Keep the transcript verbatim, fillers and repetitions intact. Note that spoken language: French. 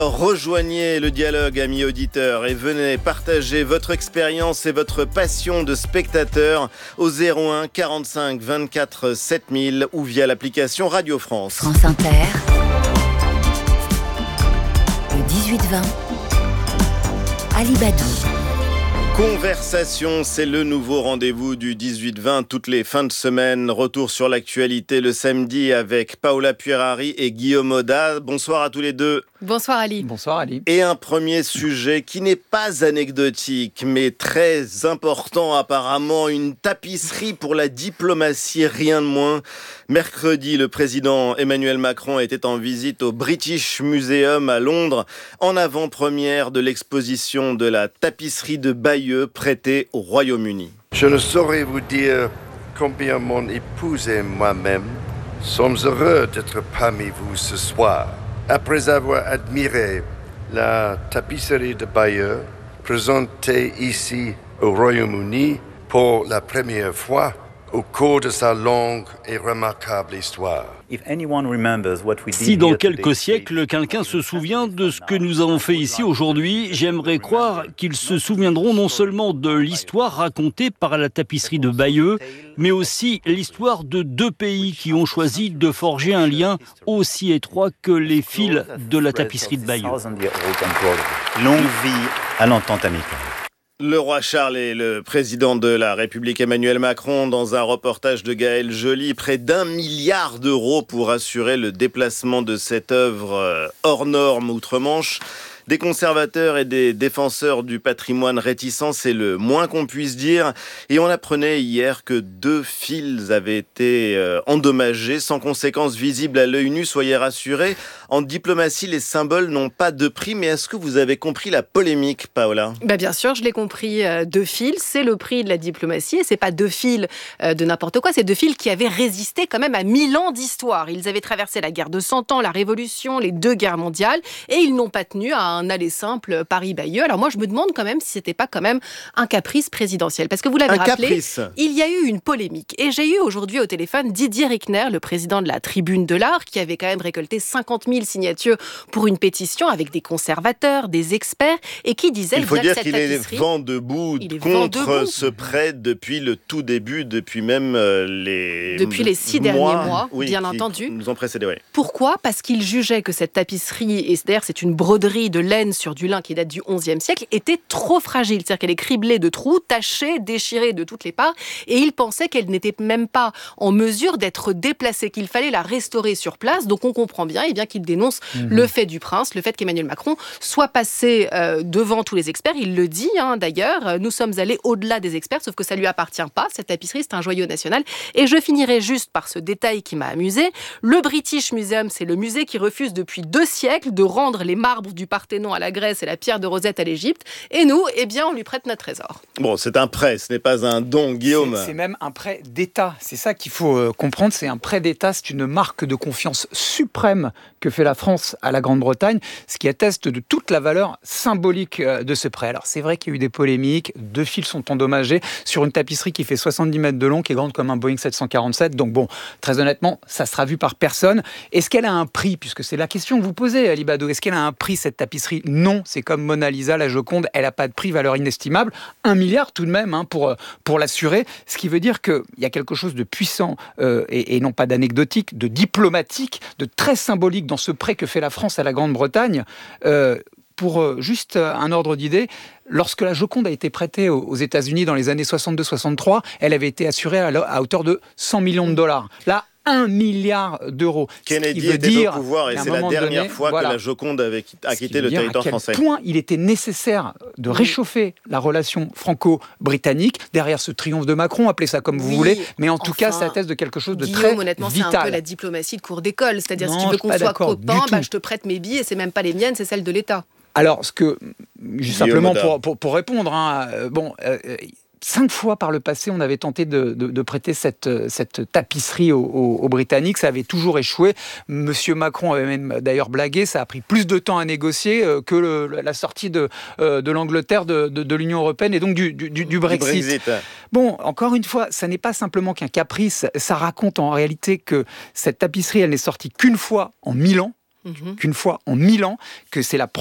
Rejoignez le dialogue, amis auditeurs, et venez partager votre expérience et votre passion de spectateur au zéro un quarante-cinq vingt-quatre sept mille ou via l'application Radio France. France Inter, le dix-huit vingt, Ali Badou. Conversation, c'est le nouveau rendez-vous du dix-huit vingt toutes les fins de semaine. Retour sur l'actualité le samedi avec Paola Puerari et Guillaume Oda. Bonsoir à tous les deux. Bonsoir Ali. Bonsoir Ali. Et un premier sujet qui n'est pas anecdotique, mais très important apparemment, une tapisserie pour la diplomatie, rien de moins. Mercredi, le président Emmanuel Macron était en visite au British Museum à Londres, en avant-première de l'exposition de la tapisserie de Bayeux prêtée au Royaume-Uni. Je ne saurais vous dire combien mon épouse et moi-même sommes heureux d'être parmi vous ce soir. Après avoir admiré la tapisserie de Bayeux, présentée ici au Royaume-Uni pour la première fois au cours de sa longue et remarquable histoire. Si dans quelques siècles, quelqu'un se souvient de ce que nous avons fait ici aujourd'hui, j'aimerais croire qu'ils se souviendront non seulement de l'histoire racontée par la tapisserie de Bayeux, mais aussi l'histoire de deux pays qui ont choisi de forger un lien aussi étroit que les fils de la tapisserie de Bayeux. Longue vie à l'entente amicale. Le roi Charles et le président de la République Emmanuel Macron, dans un reportage de Gaël Joly, près d'un milliard d'euros pour assurer le déplacement de cette œuvre hors norme outre-Manche. Des conservateurs et des défenseurs du patrimoine réticents, c'est le moins qu'on puisse dire. Et on apprenait hier que deux fils avaient été euh, endommagés, sans conséquences visibles à l'œil nu. Soyez rassurés, en diplomatie, les symboles n'ont pas de prix. Mais est-ce que vous avez compris la polémique, Paola ? Bah bien sûr, je l'ai compris. Euh, deux fils, c'est le prix de la diplomatie. Et c'est pas deux fils euh, de n'importe quoi. C'est deux fils qui avaient résisté quand même à mille ans d'histoire. Ils avaient traversé la guerre de cent ans, la Révolution, les deux guerres mondiales. Et ils n'ont pas tenu à un aller simple Paris-Bayeux. Alors moi, je me demande quand même si c'était pas quand même un caprice présidentiel. Parce que vous l'avez un rappelé, caprice. Il y a eu une polémique. Et j'ai eu aujourd'hui au téléphone Didier Rickner, le président de la Tribune de l'Art, qui avait quand même récolté cinquante mille signatures pour une pétition avec des conservateurs, des experts, et qui disait Il faut bien dire que cette qu'il tapisserie, est vent debout il est vent contre debout. ce prêt depuis le tout début, depuis même euh, les Depuis les six mois, derniers mois, oui, bien qui entendu. nous ont précédés, oui. Pourquoi ? Parce qu'il jugeait que cette tapisserie, et d'ailleurs c'est une broderie de laine sur du lin qui date du onzième siècle, était trop fragile. C'est-à-dire qu'elle est criblée de trous, tachée, déchirée de toutes les parts, et il pensait qu'elle n'était même pas en mesure d'être déplacée, qu'il fallait la restaurer sur place. Donc on comprend bien, et bien qu'il dénonce mmh. le fait du prince, le fait qu'Emmanuel Macron soit passé euh, devant tous les experts. Il le dit hein, d'ailleurs, nous sommes allés au-delà des experts, sauf que ça lui appartient pas. Cette tapisserie, c'est un joyau national. Et je finirai juste par ce détail qui m'a amusé. Le British Museum, c'est le musée qui refuse depuis deux siècles de rendre les marbres du Parthénon à la Grèce et la pierre de Rosette à l'Égypte. Et nous, eh bien, on lui prête notre trésor. Bon, c'est un prêt, ce n'est pas un don, Guillaume. C'est, c'est même un prêt d'État. C'est ça qu'il faut euh, comprendre. C'est un prêt d'État. C'est une marque de confiance suprême que fait la France à la Grande-Bretagne, ce qui atteste de toute la valeur symbolique euh, de ce prêt. Alors, c'est vrai qu'il y a eu des polémiques. Deux fils sont endommagés sur une tapisserie qui fait soixante-dix mètres de long, qui est grande comme un Boeing sept cent quarante-sept. Donc bon, très honnêtement, ça sera vu par personne. Est-ce qu'elle a un prix ? Puisque c'est la question que vous posez, Ali Badou. Est-ce qu'elle a un prix, cette tapisserie ? Non, c'est comme Mona Lisa, la Joconde, elle n'a pas de prix, valeur inestimable. Un milliard tout de même hein, pour, pour l'assurer. Ce qui veut dire qu'il y a quelque chose de puissant euh, et, et non pas d'anecdotique, de diplomatique, de très symbolique dans ce prêt que fait la France à la Grande-Bretagne. Euh, pour euh, juste un ordre d'idée, lorsque la Joconde a été prêtée aux États-Unis dans les années soixante-deux soixante-trois, elle avait été assurée à, à hauteur de cent millions de dollars. Là, un milliard d'euros. Kennedy était dire au pouvoir et c'est la dernière donné, fois voilà, que la Joconde avait a quitté le territoire français. À quel point il était nécessaire de réchauffer la relation franco-britannique derrière ce triomphe de Macron, appelez ça comme vous oui, voulez, mais en tout enfin, cas, ça atteste de quelque chose de Guillaume, très honnêtement, vital. C'est un peu la diplomatie de cours d'école, c'est-à-dire non, si tu veux qu'on soit copains, bah, tout. je te prête mes billets, c'est même pas les miennes, c'est celles de l'État. Alors, ce que, juste simplement pour, pour, pour répondre, hein, euh, bon... Euh, Cinq fois par le passé, on avait tenté de, de, de prêter cette, cette tapisserie aux, aux, aux Britanniques. Ça avait toujours échoué. Monsieur Macron avait même d'ailleurs blagué. Ça a pris plus de temps à négocier que le, la sortie de, de l'Angleterre de, de, de l'Union européenne et donc du, du, du Brexit. Du Brexit. Bon, encore une fois, ça n'est pas simplement qu'un caprice. Ça raconte en réalité que cette tapisserie, elle n'est sortie qu'une fois en mille ans. qu'une fois en mille ans, que c'est la